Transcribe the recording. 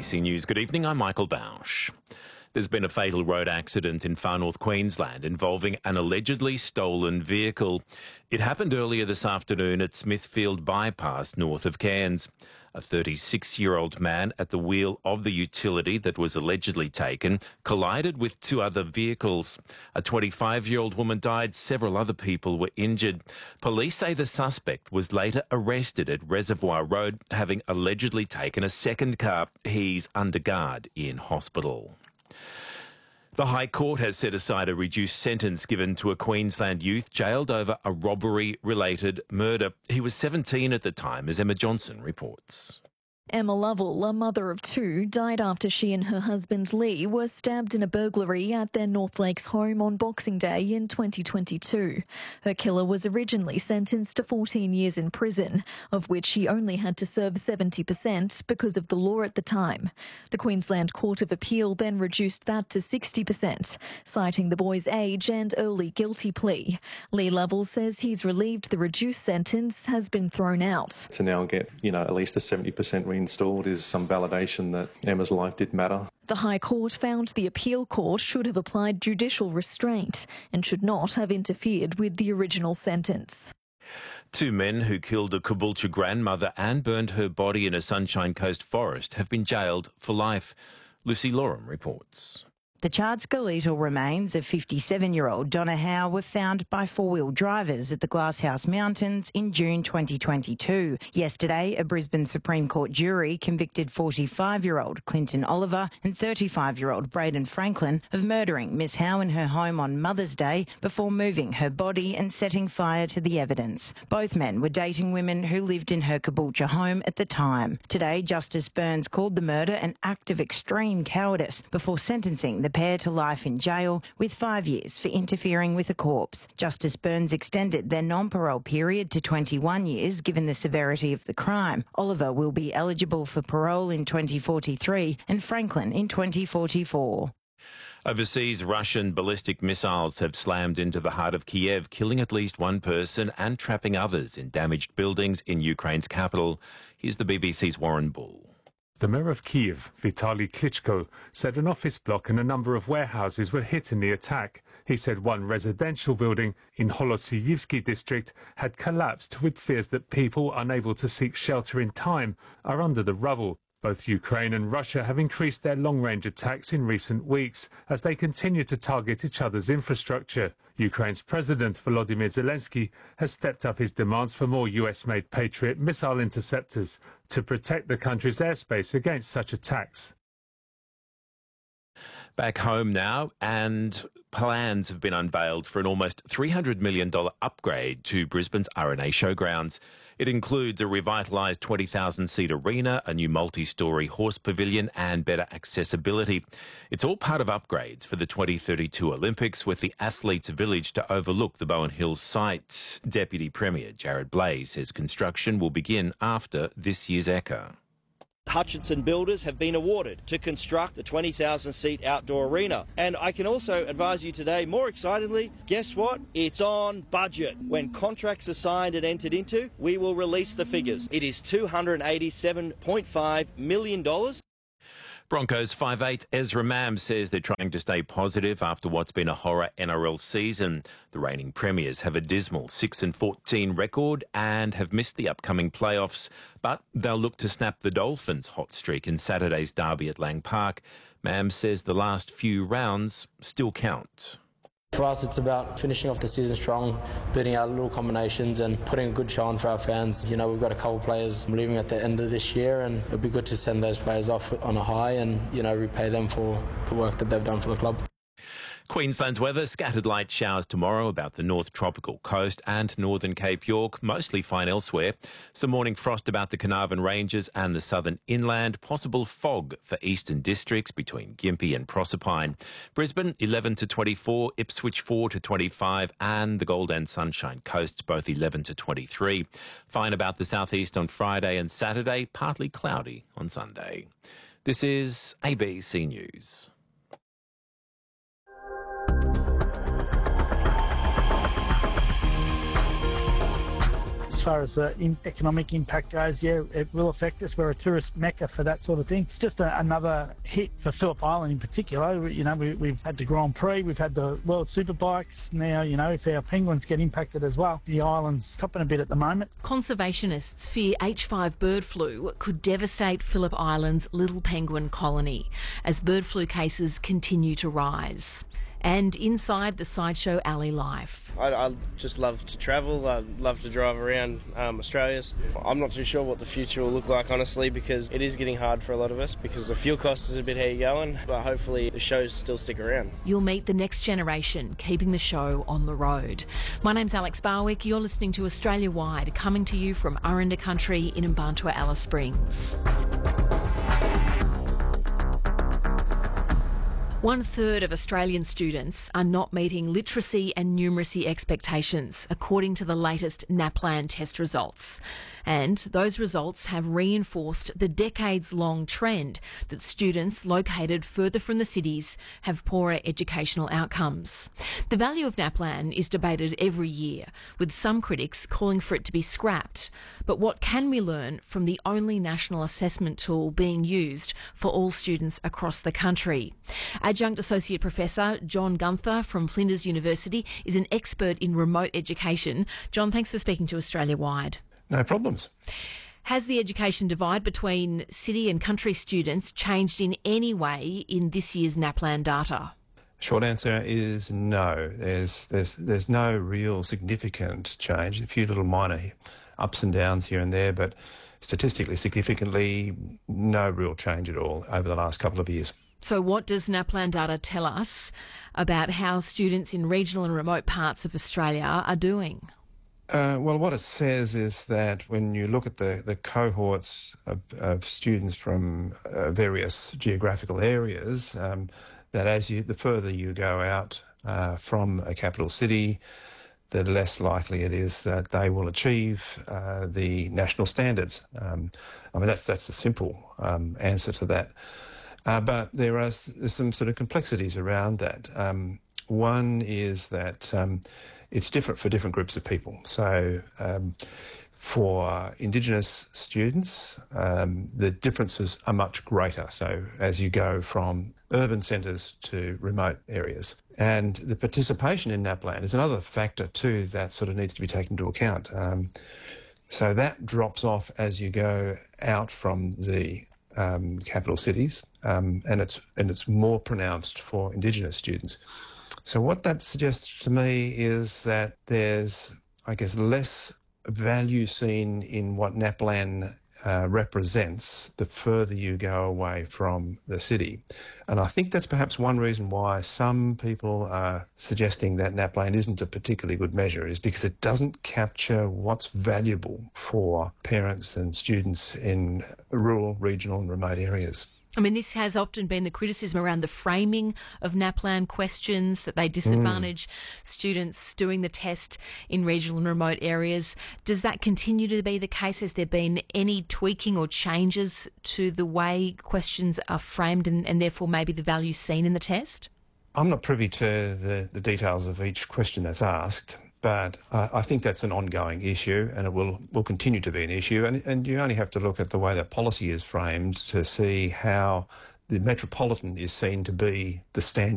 ABC News. Good evening, I'm Michael Bausch. There's been a fatal road accident in far north Queensland involving an allegedly stolen vehicle. It happened earlier this afternoon at Smithfield Bypass, north of Cairns. A 36-year-old man at the wheel of the utility that was allegedly taken collided with two other vehicles. A 25-year-old woman died, several other people were injured. Police say the suspect was later arrested at Reservoir Road, having allegedly taken a second car. He's under guard in hospital. The High Court has set aside a reduced sentence given to a Queensland youth jailed over a robbery-related murder. He was 17 at the time, as Emma Johnson reports. Emma Lovell, a mother of two, died after she and her husband Lee were stabbed in a burglary at their North Lakes home on Boxing Day in 2022. Her killer was originally sentenced to 14 years in prison, of which he only had to serve 70% because of the law at the time. The Queensland Court of Appeal then reduced that to 60%, citing the boy's age and early guilty plea. Lee Lovell says he's relieved the reduced sentence has been thrown out. To now get, at least a 70% reinstalled is some validation that Emma's life did matter. The High Court found the appeal court should have applied judicial restraint and should not have interfered with the original sentence. Two men who killed a Caboolture grandmother and burned her body in a Sunshine Coast forest have been jailed for life. Lucy Loram reports. The charred skeletal remains of 57-year-old Donna Howe were found by four-wheel drivers at the Glasshouse Mountains in June 2022. Yesterday, a Brisbane Supreme Court jury convicted 45-year-old Clinton Oliver and 35-year-old Braden Franklin of murdering Miss Howe in her home on Mother's Day before moving her body and setting fire to the evidence. Both men were dating women who lived in her Caboolture home at the time. Today, Justice Burns called the murder an act of extreme cowardice before sentencing the pair to life in jail with 5 years for interfering with a corpse. Justice Burns extended their non-parole period to 21 years given the severity of the crime. Oliver will be eligible for parole in 2043 and Franklin in 2044. Overseas, Russian ballistic missiles have slammed into the heart of Kiev, killing at least one person and trapping others in damaged buildings in Ukraine's capital. Here's the BBC's Warren Bull. The mayor of Kyiv, Vitaly Klitschko, said an office block and a number of warehouses were hit in the attack. He said one residential building in Holosiyivsky district had collapsed, with fears that people unable to seek shelter in time are under the rubble. Both Ukraine and Russia have increased their long-range attacks in recent weeks as they continue to target each other's infrastructure. Ukraine's President Volodymyr Zelensky has stepped up his demands for more US-made Patriot missile interceptors to protect the country's airspace against such attacks. Back home now, and plans have been unveiled for an almost $300 million upgrade to Brisbane's RNA Showgrounds. It includes a revitalised 20,000-seat arena, a new multi-storey horse pavilion and better accessibility. It's all part of upgrades for the 2032 Olympics, with the Athletes' Village to overlook the Bowen Hills site. Deputy Premier Jared Blaze says construction will begin after this year's Ekka. Hutchinson Builders have been awarded to construct the 20,000-seat outdoor arena. And I can also advise you today, more excitedly, guess what? It's on budget. When contracts are signed and entered into, we will release the figures. It is $287.5 million. Broncos 5'8" Ezra Mam says they're trying to stay positive after what's been a horror NRL season. The reigning premiers have a dismal 6-14 record and have missed the upcoming playoffs, but they'll look to snap the Dolphins' hot streak in Saturday's derby at Lang Park. Mam says the last few rounds still count. For us, it's about finishing off the season strong, beating our little combinations and putting a good show on for our fans. We've got a couple of players leaving at the end of this year, and it'll be good to send those players off on a high and, repay them for the work that they've done for the club. Queensland's weather, scattered light showers tomorrow about the North Tropical Coast and northern Cape York, mostly fine elsewhere. Some morning frost about the Carnarvon Ranges and the southern inland, possible fog for eastern districts between Gympie and Proserpine. Brisbane 11 to 24, Ipswich 4 to 25 and the Gold and Sunshine Coasts both 11 to 23. Fine about the southeast on Friday and Saturday, partly cloudy on Sunday. This is ABC News. As far as the economic impact goes, yeah, it will affect us. We're a tourist mecca for that sort of thing. It's just another hit for Phillip Island in particular. You know, we've had the Grand Prix, we've had the World Superbikes. Now, you know, if our penguins get impacted as well, the island's topping a bit at the moment. Conservationists fear H5 bird flu could devastate Phillip Island's little penguin colony as bird flu cases continue to rise. And inside the Sideshow Alley life. I just love to travel. I love to drive around Australia. I'm not too sure what the future will look like, honestly, because it is getting hard for a lot of us because the fuel cost is a bit how you're going, but hopefully the shows still stick around. You'll meet the next generation keeping the show on the road. My name's Alex Barwick. You're listening to Australia Wide, coming to you from Aranda Country in Mbantua, Alice Springs. 1/3 of Australian students are not meeting literacy and numeracy expectations, according to the latest NAPLAN test results. And those results have reinforced the decades-long trend that students located further from the cities have poorer educational outcomes. The value of NAPLAN is debated every year, with some critics calling for it to be scrapped. But what can we learn from the only national assessment tool being used for all students across the country? Adjunct Associate Professor John Gunther from Flinders University is an expert in remote education. John, thanks for speaking to Australia Wide. No problems. Has the education divide between city and country students changed in any way in this year's NAPLAN data? Short answer is no. There's no real significant change. A few little minor ups and downs here and there, but statistically significantly, no real change at all over the last couple of years. So what does NAPLAN data tell us about how students in regional and remote parts of Australia are doing? Well, what it says is that when you look at the cohorts of students from various geographical areas, that the further you go out from a capital city, the less likely it is that they will achieve the national standards. I mean, that's a simple answer to that. But there's some sort of complexities around that. One is that it's different for different groups of people. So for Indigenous students, the differences are much greater. So as you go from urban centres to remote areas. And the participation in NAPLAN is another factor too that sort of needs to be taken into account. So that drops off as you go out from the capital cities, and it's more pronounced for Indigenous students. So what that suggests to me is that there's, I guess, less value seen in what NAPLAN represents the further you go away from the city. And I think that's perhaps one reason why some people are suggesting that NAPLAN isn't a particularly good measure, is because it doesn't capture what's valuable for parents and students in rural, regional and remote areas. I mean, this has often been the criticism around the framing of NAPLAN questions, that they disadvantage students doing the test in regional and remote areas. Does that continue to be the case? Has there been any tweaking or changes to the way questions are framed and therefore maybe the value seen in the test? I'm not privy to the details of each question that's asked, but I think that's an ongoing issue and it will continue to be an issue. And you only have to look at the way that policy is framed to see how the metropolitan is seen to be the standard